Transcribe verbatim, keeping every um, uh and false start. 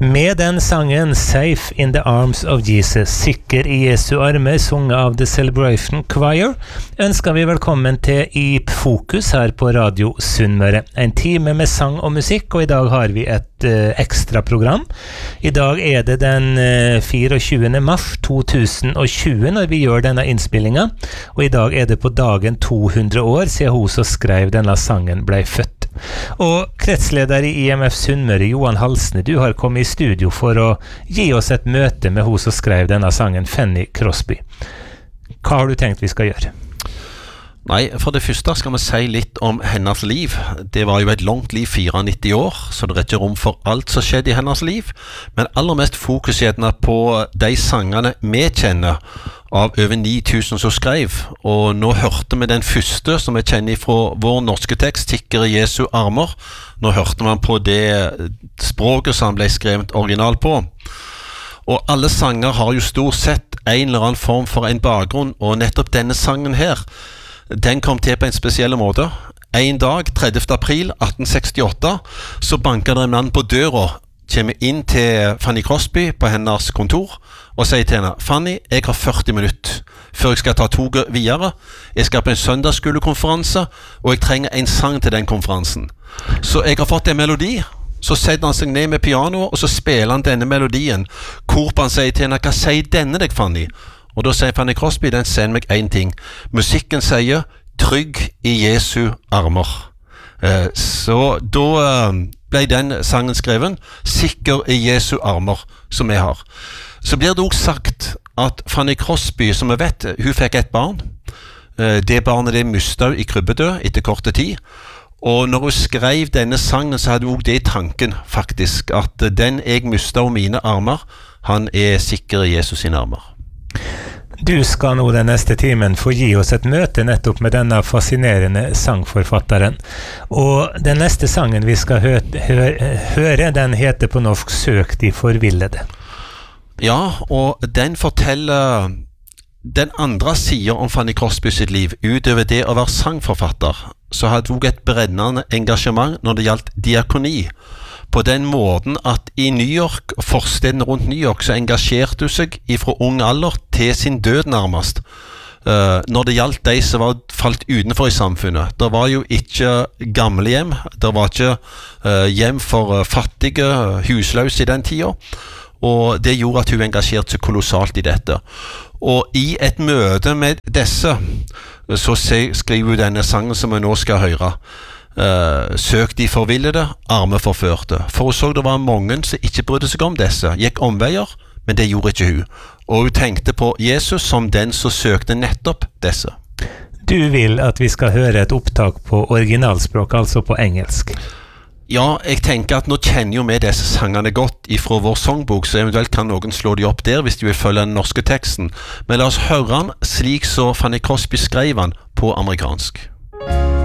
Med den sangen Safe in the Arms of Jesus, sikker i Jesu armer, sunget av The Celebration Choir, ønsker vi velkommen til I Fokus her på Radio Sunnmøre. En time med sang og musikk, og I dag har vi et uh, ekstra program. I dag er det den uh, tjuefire mars to tusen og tjue når vi gjør denne innspillingen, og I dag er det på dagen to hundre år siden hun som skrev denne sangen ble født. Og kretsleder I I M F Sunnmøre, Johan Halsne, du har kommet I studio for å gi oss et møte med hun som skrev denne sangen, Fanny Crosby. Hva har du tenkt vi skal gjøre? Nei, for det første skal vi si litt om hennes liv. Det var jo et langt liv, nittifire år, så det er ikke rom for alt som skjedde I hennes liv. Men aller mest fokus gjerne på de sangene vi kjenner av over ni tusen som skrev. Og nå hørte vi den første som vi kjenner fra vår norske tekst, Sikker I Jesu armer. Nå hørte man på det språket som han ble skrevet original på. Og alle sanger har jo stort sett en eller annen form for en bakgrunn, og nettopp denne sangen her, den kom til på en spesiell måte. En dag, tredivte april atten sekstiåtte, så banket det en mann på døra, kommer inn til Fanny Crosby på hennes kontor, og sier til henne, Fanny, jeg har førti minutter før jeg skal ta toget videre. Jeg skal på en søndagsskolekonferanse, og jeg trenger en sang til den konferansen. Så jeg har fått en melodi. Så setter han seg ned med piano, og så spiller han denne melodien. Korpan sier til henne, hva sier denne deg, Fanny? Og da sier Fanny Crosby, den sier meg en ting. Musikken sier, trygg I Jesu armer. Eh, så da eh, ble den sangen skreven, sikker I Jesu armer, som jeg har. Så blir det også sagt at Fanny Crosby, som vi vet, hun fikk et barn. Eh, det barnet det mistet I krybbedød etter korte tid. Og når hun skrev denne sangen, så hadde hun også det I tanken, faktisk, at den jeg mistet av mine armer, han er sikker I Jesus sine armer. Du skal nå den neste timen få gi oss et møte nettopp med denne fascinerende sangforfatteren. Og den neste sangen vi skal hø hø høre, den heter på norsk Søk de forvillede. Ja, og den forteller den andre siden om Fanny Crosby sitt liv. Utover det å være sangforfatter, så hadde hun et brennende engasjement når det gjaldt diakoni. På den måten at I New York, forsteden rundt New York, så engasjerte hun seg fra ung alder til sin død nærmest. Uh, når det gjaldt de som var falt utenfor I samfunnet. Det var jo ikke gamlehjem, det var ikke uh, hjem for uh, fattige, husløse I den tiden. Og det gjorde at hun engasjerte seg kolossalt I dette. Og I et møte med disse, så skriver hun denne sangen som vi nå skal høre. Uh, søk de forvillede, arme forførte. For hun så det var mange som ikke brydde seg om disse, gikk omveier, men det gjorde ikke hun. Og hun tenkte på Jesus som den som søkte nettopp disse. Du vil at vi skal høre et opptak på originalspråk, altså på engelsk. Ja, jeg tenker at nå kjenner jo vi disse sangene godt ifra vår songbok, så eventuelt kan noen slå de opp der hvis de vil følge den norske teksten. Men la oss høre den slik så Fanny Crosby skrev den på amerikansk.